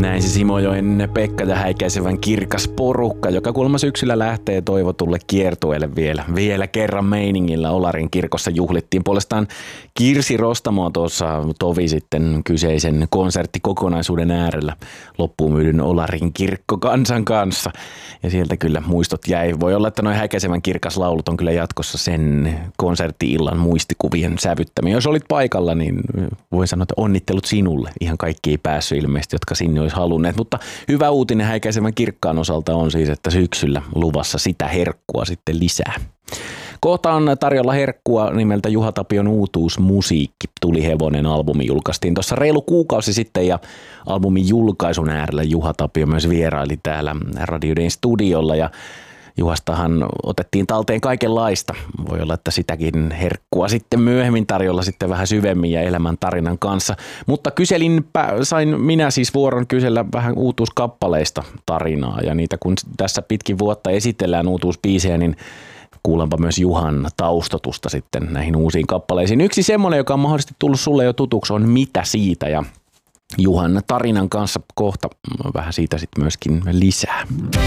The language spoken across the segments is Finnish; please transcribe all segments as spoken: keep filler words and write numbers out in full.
Näin se Simojoen Pekka ja Häikäisevän kirkas porukka, joka kuulemma syksyllä lähtee toivotulle kiertueelle vielä, vielä kerran meiningillä. Olarin kirkossa juhlittiin puolestaan Kirsi Rostamoa tuossa tovi sitten kyseisen konserttikokonaisuuden äärellä loppuun myydyn Olarin kirkko kansan kanssa. Ja sieltä kyllä muistot jäi. Voi olla, että noin Häikäisevän kirkas laulut on kyllä jatkossa sen konsertti-illan muistikuvien sävyttämiä. Jos olit paikalla, niin voin sanoa, että onnittelut sinulle. Ihan kaikki ei päässyt ilmeisesti, jotka sinne olisi halunneet. Mutta hyvä uutinen Häikäisevän kirkkaan osalta on siis, että syksyllä luvassa sitä herkkua sitten lisää. Kohta on tarjolla herkkua nimeltä Juha Tapion uutuusmusiikki. Tuli hevonen albumi julkaistiin tuossa reilu kuukausi sitten ja albumin julkaisun äärellä Juha Tapio myös vieraili täällä Radio Dayn studiolla ja Juhastahan otettiin talteen kaikenlaista. Voi olla, että sitäkin herkkua sitten myöhemmin tarjolla sitten vähän syvemmin ja elämän tarinan kanssa. Mutta kyselin, sain minä siis vuoron kysellä vähän uutuuskappaleista tarinaa. Ja niitä kun tässä pitkin vuotta esitellään uutuusbiisejä, niin kuulenpa myös Juhan taustotusta sitten näihin uusiin kappaleisiin. Yksi semmoinen, joka on mahdollisesti tullut sulle jo tutuksi, on Mitä siitä? Ja Juhan tarinan kanssa kohta vähän siitä sitten myöskin lisää.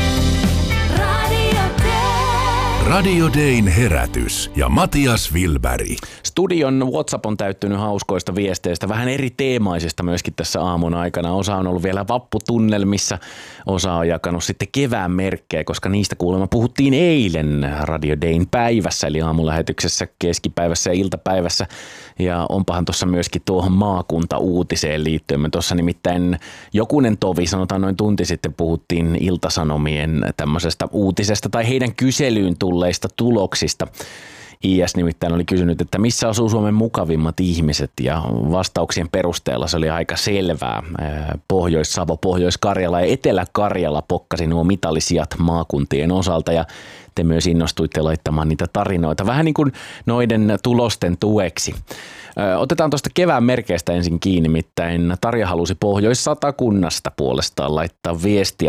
Radio Dayn herätys ja Matias Wilberg. Studion WhatsApp on täyttynyt hauskoista viesteistä, vähän eri teemaisista myöskin tässä aamun aikana. Osa on ollut vielä vapputunnelmissa, osa on jakanut sitten kevään merkkejä, koska niistä kuulemma puhuttiin eilen Radio Dayn päivässä, eli aamulähetyksessä, keskipäivässä ja iltapäivässä. Ja onpahan tuossa myöskin tuohon maakuntauutiseen liittyen. Me tuossa nimittäin jokunen tovi, sanotaan noin tunti sitten, puhuttiin Ilta-Sanomien tämmöisestä uutisesta tai heidän kyselyyn tulleista tuloksista. I S nimittäin oli kysynyt, että missä asuu Suomen mukavimmat ihmiset, ja vastauksien perusteella se oli aika selvää. Pohjois-Savo, Pohjois-Karjala ja Etelä-Karjala pokkasi nuo mitallisijat maakuntien osalta, ja te myös innostuitte laittamaan niitä tarinoita vähän niin kuin noiden tulosten tueksi. Otetaan tuosta kevään merkeistä ensin kiinni, nimittäin Tarja halusi Pohjois-Satakunnasta puolestaan laittaa viestiä.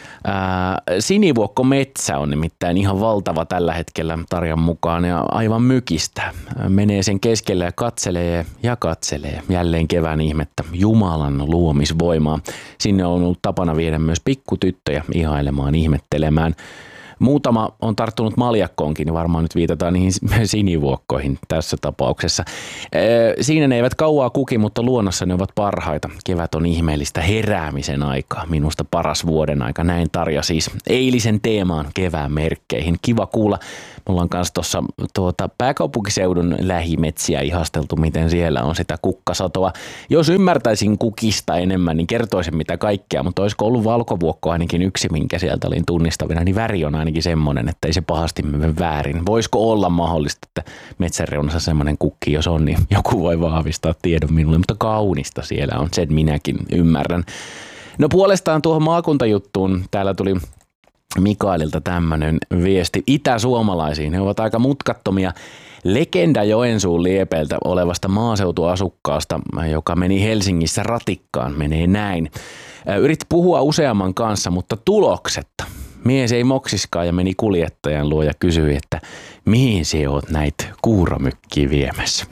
Ää, sinivuokko metsä on nimittäin ihan valtava tällä hetkellä Tarjan mukaan ja aivan mykistä. Menee sen keskelle ja katselee ja katselee jälleen kevään ihmettä, Jumalan luomisvoimaa. Sinne on ollut tapana viedä myös pikkutyttöjä ihailemaan, ihmettelemään. Muutama on tarttunut maljakkoonkin, niin varmaan nyt viitataan niihin sinivuokkoihin tässä tapauksessa. Siinä ne eivät kauaa kuki, mutta luonnossa ne ovat parhaita. Kevät on ihmeellistä heräämisen aikaa, minusta paras vuoden aika. Näin Tarja siis eilisen teemaan kevään merkkeihin. Kiva kuulla. Me ollaan kanssa tuossa tuota, pääkaupunkiseudun lähimetsiä ihasteltu, miten siellä on sitä kukkasatoa. Jos ymmärtäisin kukista enemmän, niin kertoisin mitä kaikkea, mutta olisiko ollut valkovuokko ainakin yksi, minkä sieltä olin tunnistavina, niin väri on ainakin semmoinen, että ei se pahasti mene väärin. Voisiko olla mahdollista, että metsänreunassa semmoinen kukki, jos on, niin joku voi vahvistaa tiedon minulle, mutta kaunista siellä on, sen minäkin ymmärrän. No puolestaan tuohon maakuntajuttuun täällä tuli Mikaelilta tämmöinen viesti itäsuomalaisiin. He ovat aika mutkattomia. Legenda Joensuun liepeiltä olevasta maaseutuasukkaasta, joka meni Helsingissä ratikkaan, menee näin. Yritti puhua useamman kanssa, mutta tuloksetta. Mies ei moksiskaan ja meni kuljettajan luo ja kysyi, että mihin sinä oot näitä kuuromykkiä viemässä?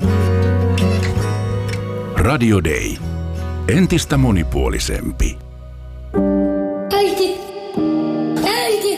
Radio Day. Entistä monipuolisempi. Äiti! Äiti!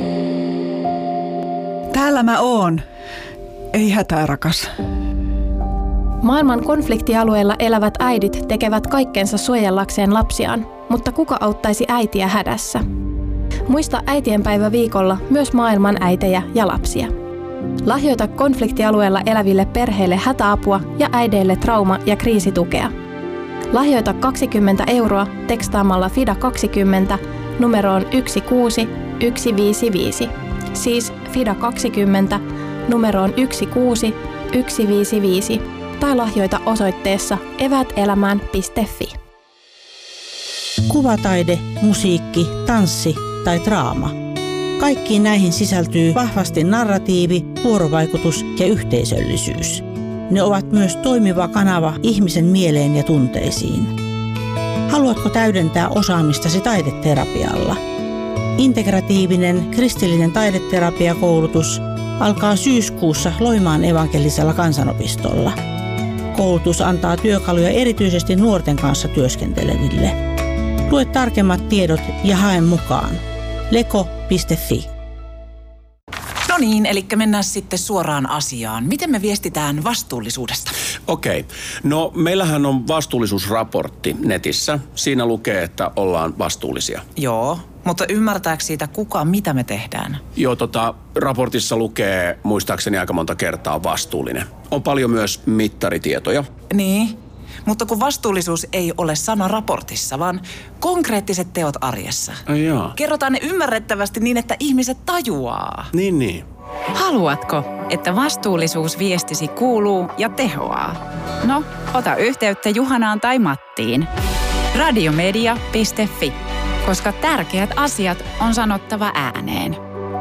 Täällä mä oon. Ei hätää, rakas. Maailman konfliktialueilla elävät äidit tekevät kaikkensa suojellakseen lapsiaan, mutta kuka auttaisi äitiä hädässä? Muista äitienpäivä viikolla myös maailman äitejä ja lapsia. Lahjoita konfliktialueella eläville perheille hätäapua ja äideille trauma- ja kriisitukea. Lahjoita kaksikymmentä euroa tekstaamalla FIDA kaksikymmentä numeroon yksi kuusi yksi viisi viisi. Siis FIDA kaksikymmentä numeroon yksi kuusi yksi viisi viisi tai lahjoita osoitteessa eväätelämään piste fi. Kuvataide, musiikki, tanssi tai draama. Kaikkiin näihin sisältyy vahvasti narratiivi, vuorovaikutus ja yhteisöllisyys. Ne ovat myös toimiva kanava ihmisen mieleen ja tunteisiin. Haluatko täydentää osaamistasi taideterapialla? Integratiivinen kristillinen taideterapiakoulutus alkaa syyskuussa Loimaan evankelisella kansanopistolla. Koulutus antaa työkaluja erityisesti nuorten kanssa työskenteleville. Lue tarkemmat tiedot ja hae mukaan. leko piste fi. No niin, eli mennään sitten suoraan asiaan. Miten me viestitään vastuullisuudesta? Okei. No meillähän on vastuullisuusraportti netissä. Siinä lukee, että ollaan vastuullisia. Joo, mutta ymmärtääkö siitä kuka, mitä me tehdään? Joo, tota, raportissa lukee muistaakseni aika monta kertaa vastuullinen. On paljon myös mittaritietoja. Niin, mutta kun vastuullisuus ei ole sana raportissa, vaan konkreettiset teot arjessa. Ai jaa. Kerrotaan ne ymmärrettävästi niin, että ihmiset tajuaa. Niin, niin. Haluatko, että vastuullisuusviestisi kuuluu ja tehoaa? No, ota yhteyttä Juhanaan tai Mattiin. radiomedia piste fi, koska tärkeät asiat on sanottava ääneen.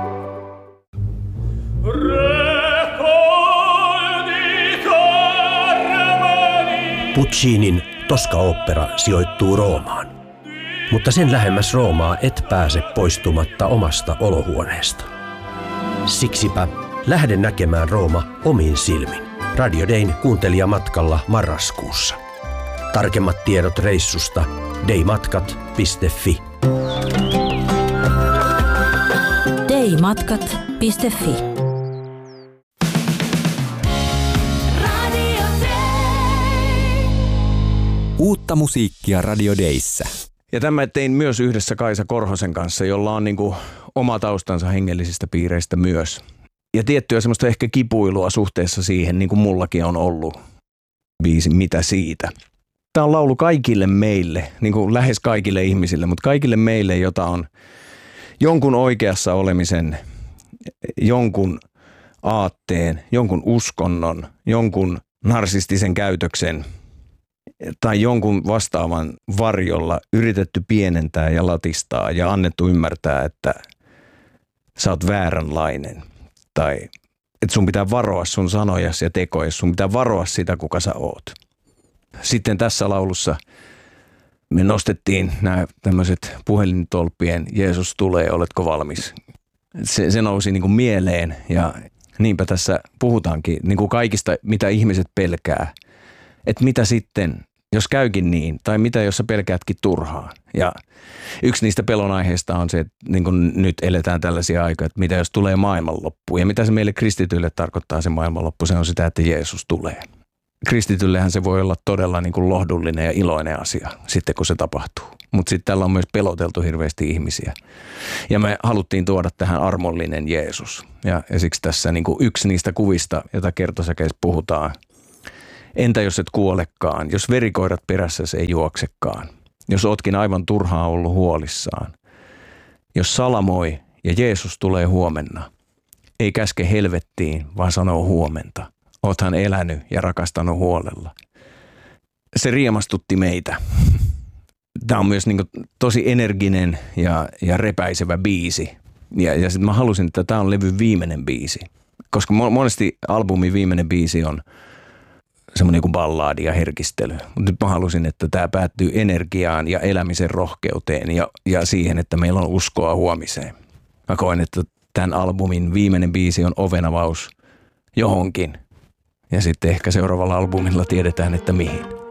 Puccinin Tosca-opera sijoittuu Roomaan. Mutta sen lähemmäs Roomaa et pääse poistumatta omasta olohuoneesta. Siksipä lähde näkemään Rooma omin silmin. Radio Dayn kuuntelijamatkalla marraskuussa. Tarkemmat tiedot reissusta daymatkat piste fi. daymatkat piste fi. Uutta musiikkia Radio Dayssä. Ja tämä tein myös yhdessä Kaisa Korhosen kanssa, jolla on niin kuin oma taustansa hengellisistä piireistä myös. Ja tiettyä semmoista ehkä kipuilua suhteessa siihen, niin kuin mullakin on ollut biisi Mitä siitä. Tämä on laulu kaikille meille, niin kuin lähes kaikille ihmisille, mutta kaikille meille, jota on jonkun oikeassa olemisen, jonkun aatteen, jonkun uskonnon, jonkun narsistisen käytöksen tai jonkun vastaavan varjolla yritetty pienentää ja latistaa ja annettu ymmärtää, että sä oot vääränlainen. Tai että sun pitää varoa sun sanojasi ja tekojas, sun pitää varoa sitä, kuka sä oot. Sitten tässä laulussa me nostettiin nämä tämmöiset puhelintolppien Jeesus tulee, oletko valmis? Se, se nousi niin kuin mieleen ja niinpä tässä puhutaankin niin kuin kaikista, mitä ihmiset pelkää. Että mitä sitten, jos käykin niin, tai mitä jos sä pelkäätkin turhaan. Ja yksi niistä pelonaiheista on se, että niin kuin nyt eletään tällaisia aikoja, että mitä jos tulee maailmanloppu. Ja mitä se meille kristityille tarkoittaa se maailmanloppu, se on sitä, että Jeesus tulee. Kristityllehän se voi olla todella niin kuin lohdullinen ja iloinen asia sitten, kun se tapahtuu. Mutta sitten täällä on myös peloteltu hirveästi ihmisiä. Ja me haluttiin tuoda tähän armollinen Jeesus. Ja, ja siksi tässä niin kuin yksi niistä kuvista, jota kertosäkeessä puhutaan. Entä jos et kuolekaan, jos verikoirat perässäsi ei juoksekaan, jos ootkin aivan turhaan ollut huolissaan, jos salamoi ja Jeesus tulee huomenna, ei käske helvettiin, vaan sanoo huomenta. Oothan elänyt ja rakastanut huolella. Se riemastutti meitä. Tämä on myös niin kuin tosi energinen ja, ja repäisevä biisi. Ja, ja sitten mä halusin, että tämä on levyn viimeinen biisi. Koska monesti albumin viimeinen biisi on semmoinen kuin ballaadi ja herkistely. Mutta nyt mä halusin, että tämä päättyy energiaan ja elämisen rohkeuteen ja, ja siihen, että meillä on uskoa huomiseen. Mä koen, että tämän albumin viimeinen biisi on ovenavaus johonkin. Ja sitten ehkä seuraavalla albumilla tiedetään, että mihin.